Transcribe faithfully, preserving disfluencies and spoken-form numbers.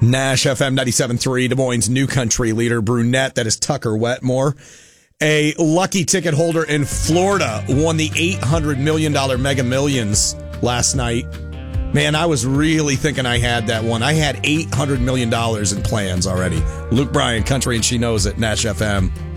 Nash F M ninety-seven point three, Des Moines' new country leader, brunette, that is Tucker Wetmore. A lucky ticket holder in Florida won the eight hundred million dollars Mega Millions last night. Man, I was really thinking I had that one. I had eight hundred million dollars in plans already. Luke Bryan, Country and She Knows It, Nash F M.